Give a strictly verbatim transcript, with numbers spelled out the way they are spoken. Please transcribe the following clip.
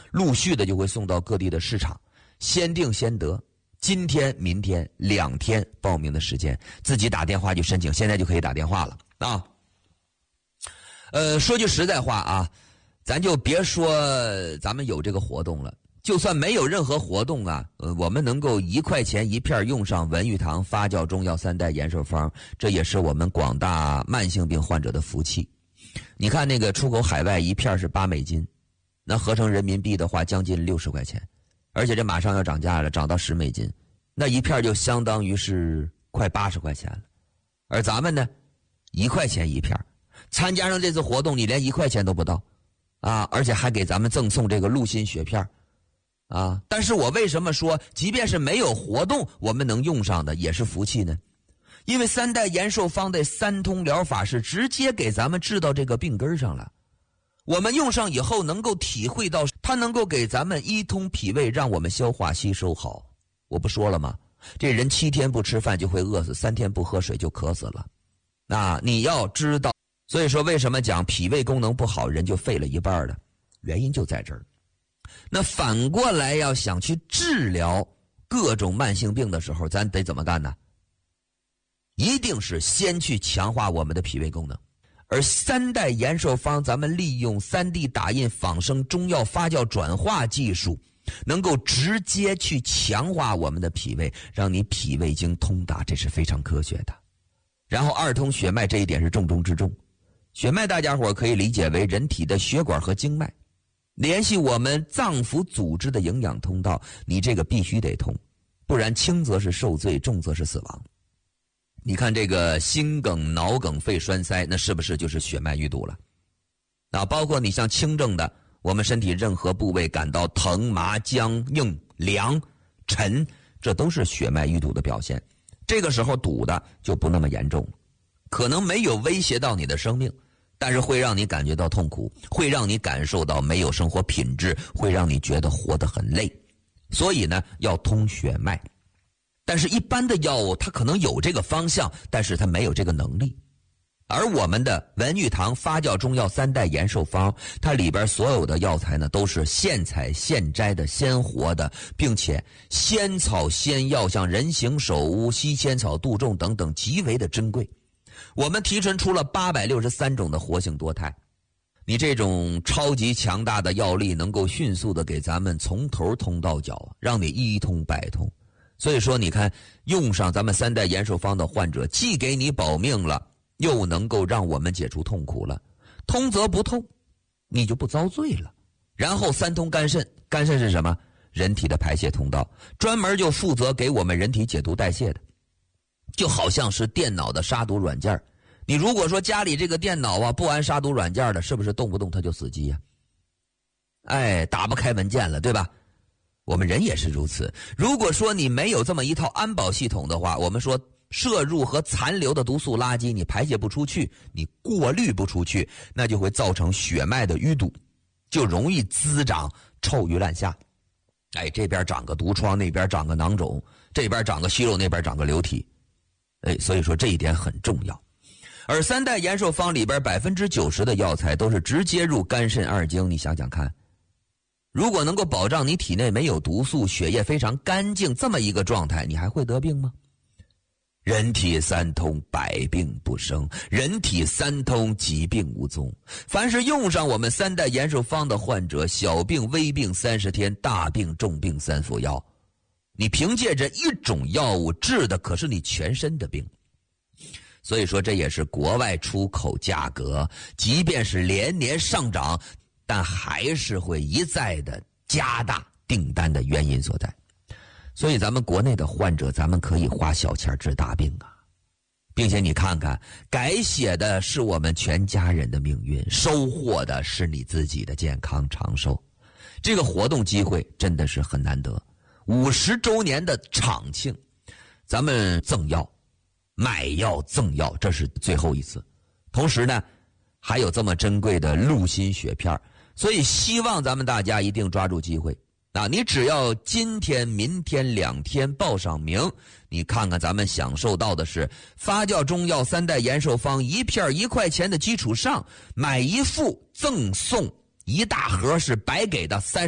陆续的就会送到各地的市场，先定先得。今天、明天两天报名的时间，自己打电话去申请，现在就可以打电话了啊。呃，说句实在话啊，咱就别说咱们有这个活动了，就算没有任何活动啊，呃，我们能够一块钱一片用上文玉堂发酵中药三代延寿方，这也是我们广大慢性病患者的福气。你看那个出口海外一片是八美金，那合成人民币的话将近六十块钱，而且这马上要涨价了，涨到十美金，那一片就相当于是快八十块钱了。而咱们呢，一块钱一片，参加上这次活动，你连一块钱都不到啊，而且还给咱们赠送这个鹿心血片啊。但是我为什么说，即便是没有活动，我们能用上的也是福气呢？因为三代延寿方的三通疗法是直接给咱们治到这个病根上了。我们用上以后能够体会到，它能够给咱们一通脾胃，让我们消化吸收好。我不说了吗？这人七天不吃饭就会饿死，三天不喝水就渴死了。那你要知道，所以说为什么讲脾胃功能不好，人就废了一半的原因就在这儿。那反过来要想去治疗各种慢性病的时候，咱得怎么干呢？一定是先去强化我们的脾胃功能。而三代延寿方，咱们利用 三 D 打印仿生中药发酵转化技术，能够直接去强化我们的脾胃，让你脾胃经通达，这是非常科学的。然后二通血脉，这一点是重中之重。血脉大家伙可以理解为人体的血管和经脉，联系我们脏腑组织的营养通道，你这个必须得通，不然轻则是受罪，重则是死亡。你看这个心梗、脑梗、肺栓塞，那是不是就是血脉淤堵了？啊，包括你像轻症的，我们身体任何部位感到疼、麻、僵、硬、凉、沉，这都是血脉淤堵的表现。这个时候堵的就不那么严重，可能没有威胁到你的生命，但是会让你感觉到痛苦，会让你感受到没有生活品质，会让你觉得活得很累。所以呢，要通血脉。但是一般的药物它可能有这个方向，但是它没有这个能力。而我们的文玉堂发酵中药三代延寿方，它里边所有的药材呢都是现采现摘的鲜活的，并且仙草仙药像人形首乌、西仙草、杜仲等等极为的珍贵。我们提纯出了八百六十三种的活性多肽，你这种超级强大的药力能够迅速的给咱们从头通到脚，让你一通百通。所以说你看，用上咱们三代延寿方的患者，既给你保命了，又能够让我们解除痛苦了。通则不痛，你就不遭罪了。然后三通肝肾，肝肾是什么？人体的排泄通道，专门就负责给我们人体解毒代谢的，就好像是电脑的杀毒软件。你如果说家里这个电脑啊不安杀毒软件的，是不是动不动它就死机呀、啊？哎，打不开文件了，对吧？我们人也是如此。如果说你没有这么一套安保系统的话，我们说摄入和残留的毒素垃圾你排泄不出去，你过滤不出去，那就会造成血脉的淤堵，就容易滋长臭鱼烂虾。哎，这边长个毒疮，那边长个囊肿，这边长个息肉，那边长个瘤体。哎，所以说这一点很重要。而三代延寿方里边百分之九十的药材都是直接入肝肾二经，你想想看，如果能够保障你体内没有毒素，血液非常干净，这么一个状态，你还会得病吗？人体三通，百病不生；人体三通，疾病无踪。凡是用上我们三代延寿方的患者，小病微病三十天，大病重病三服药。你凭借着一种药物治的可是你全身的病。所以说这也是国外出口价格即便是连年上涨，但还是会一再的加大订单的原因所在。所以咱们国内的患者，咱们可以花小钱治大病啊，并且你看看，改写的是我们全家人的命运，收获的是你自己的健康长寿。这个活动机会真的是很难得，五十周年的场庆，咱们赠药、买药赠药，这是最后一次。同时呢，还有这么珍贵的鹿心血片，所以希望咱们大家一定抓住机会啊！你只要今天、明天两天报上名，你看看咱们享受到的是发酵中药三代延寿方一片一块钱的基础上，买一副赠送一大盒是白给的三。